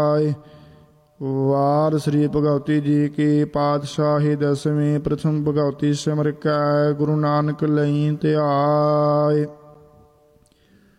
ਵਾਰ ਸ੍ਰੀ ਭਗਵਤੀ ਜੀ ਕੀ ਪਾਤਸ਼ਾਹੀ ਦਸਵੀਂ ਪ੍ਰਥਮ ਭਗਵਤੀ ਸਿਮਰ ਕੈ ਗੁਰੂ ਨਾਨਕ ਲਈ ਧਿਆਏ।